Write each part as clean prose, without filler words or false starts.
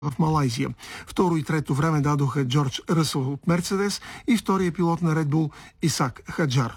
в Малайзия. Второ и трето време дадоха Джордж Ръсъл от Мерцедес и втория пилот на Ред Бул Исак Хаджар.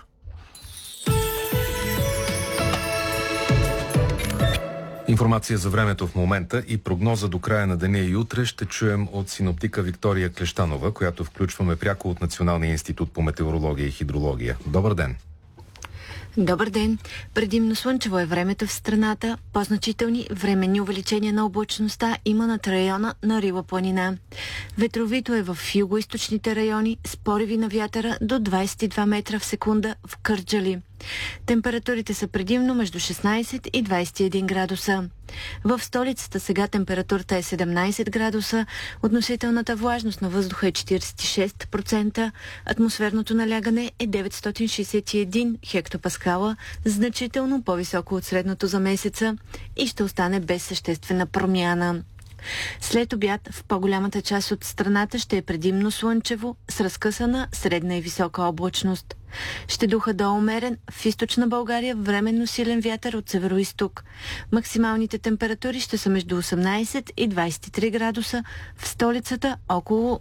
Информация за времето в момента и прогноза до края на деня и утре ще чуем от синоптика Виктория Клещанова, която включваме пряко от Националния институт по метеорология и хидрология. Добър ден! Добър ден! Предимно слънчево е времето в страната. По-значителни временни увеличения на облачността има над района на Рила планина. Ветровито е в югоизточните райони с пориви на вятъра до 22 метра в секунда в Кърджали. Температурите са предимно между 16 и 21 градуса. В столицата сега температурата е 17 градуса, относителната влажност на въздуха е 46%, атмосферното налягане е 961 хектопаскала, значително по-високо от средното за месеца и ще остане без съществена промяна. След обяд в по-голямата част от страната ще е предимно слънчево с разкъсана средна и висока облачност. Ще духа до умерен в източна България временно силен вятър от североизток. Максималните температури ще са между 18 и 23 градуса, в столицата около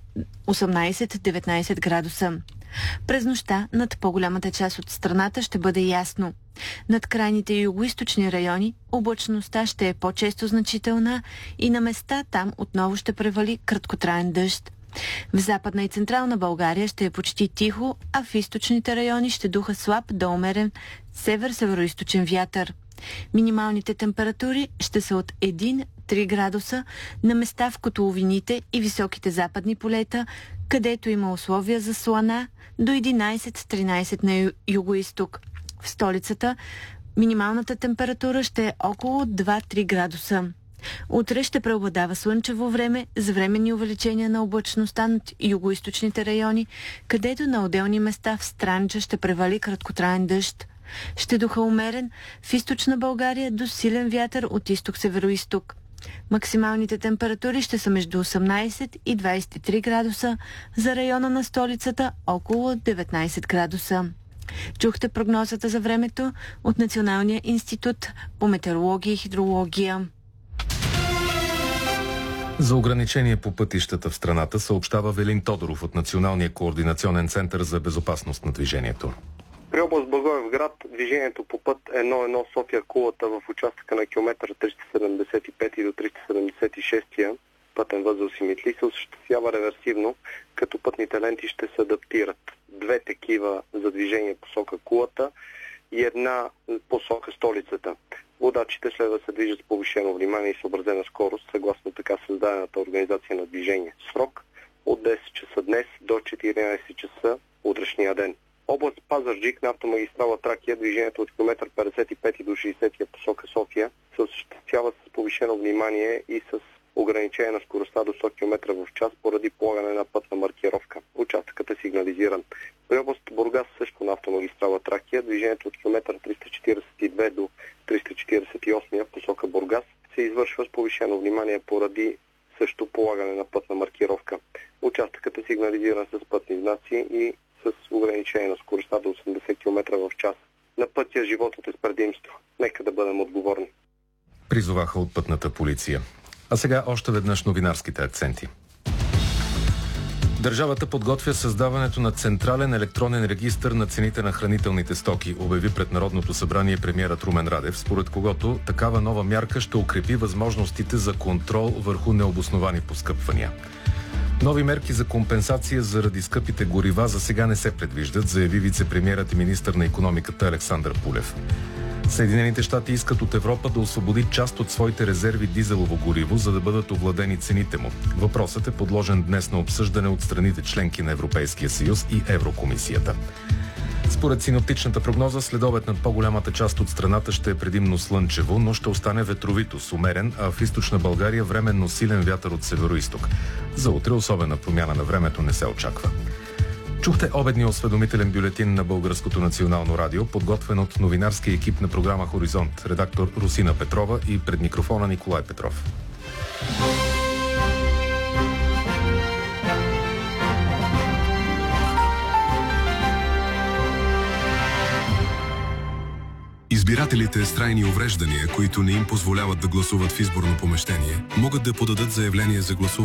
18-19 градуса. През нощта над по-голямата част от страната ще бъде ясно. Над крайните югоизточни райони облачността ще е по-често значителна и на места там отново ще превали краткотраен дъжд. В Западна и Централна България ще е почти тихо, а в източните райони ще духа слаб до умерен север-североизточен вятър. Минималните температури ще са от 1-3 градуса на места в котловините и високите западни полета, където има условия за слана, до 11-13 на югоизток. В столицата минималната температура ще е около 2-3 градуса. Утре ще преобладава слънчево време с временни увеличения на облачността над югоизточните райони, където на отделни места в Странджа ще превали краткотраен дъжд. Ще духа умерен в източна България до силен вятър от изток-североизток. Максималните температури ще са между 18 и 23 градуса, за района на столицата около 19 градуса. Чухте прогнозата за времето от Националния институт по метеорология и хидрология. За ограничение по пътищата в страната съобщава Велин Тодоров от Националния координационен център за безопасност на движението. При област Благоевград движението по път 1-1 София-Кулата в участъка на километър 375 и до 376 пътен възел Симитли се осъществява реверсивно, като пътните ленти ще се адаптират. Две такива за движение посока Кулата и една посока столицата. Водачите следва да се движат с повишено внимание и съобразена скорост, съгласно така създадената организация на движение. Срок от 10 часа днес до 14 часа утрешния ден. Област Пазарджик на автомагистрала Тракия, движението от километър 55 до 60 посока София се осъществява с повишено внимание и с ограничение на скоростта до 100 км в час поради полагане на пътна маркировка. Участъкът е сигнализиран. При област Бургас също на автомагистрала Тракия, движението от километър 342 до 348 посока Бургас се извършва с повишено внимание поради също полагане на пътна маркировка. Участъкът е сигнализиран с пътни знаци и с ограничение на скоростта до 80 км в час. На пътя животът е с предимство. Нека да бъдем отговорни. Призоваха от пътната полиция. А сега още веднъж новинарските акценти. Държавата подготвя създаването на централен електронен регистър на цените на хранителните стоки, обяви пред Народното събрание премиерът Румен Радев, според когото такава нова мярка ще укрепи възможностите за контрол върху необосновани поскъпвания. Нови мерки за компенсация заради скъпите горива за сега не се предвиждат, заяви вице-премиерът и министър на икономиката Александър Пулев. Съединените щати искат от Европа да освободи част от своите резерви дизелово гориво, за да бъдат овладени цените му. Въпросът е подложен днес на обсъждане от страните членки на Европейския съюз и Еврокомисията. Според синоптичната прогноза, следобед над по-голямата част от страната ще е предимно слънчево, но ще остане ветровито с умерен, а в източна България временно силен вятър от североизток. За утре особена промяна на времето не се очаква. Чухте обедния осведомителен бюлетин на Българското национално радио, подготвен от новинарския екип на програма Хоризонт, редактор Русина Петрова и пред микрофона Николай Петров. Избирателите Избирателите с трайни увреждания, които не им позволяват да гласуват в изборно помещение, могат да подадат заявление за гласуване